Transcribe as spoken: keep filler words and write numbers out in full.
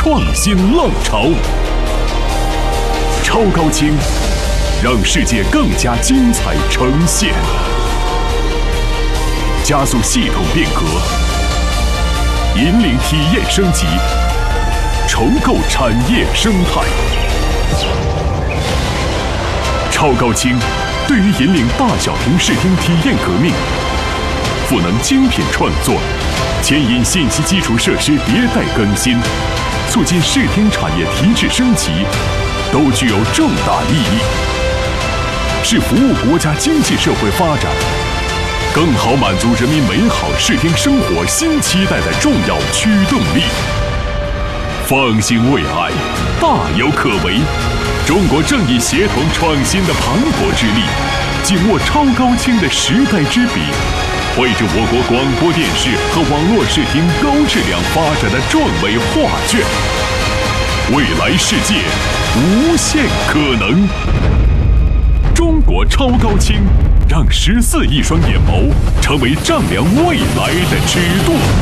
创新浪潮。超高清，让世界更加精彩呈现，加速系统变革，引领体验升级，重构产业生态。超高清对于引领大小屏视听体验革命，赋能精品创作，牵引信息基础设施迭代更新，促进视听产业提质升级，都具有重大意义，是服务国家经济社会发展，更好满足人民美好视听生活新期待的重要驱动力。放心未来，大有可为。中国正以协同创新的磅礴之力，紧握超高清的时代之笔，绘制我国广播电视和网络视听高质量发展的壮伟画卷。未来世界无限可能。中国超高清，让十四亿双眼眸成为丈量未来的尺度。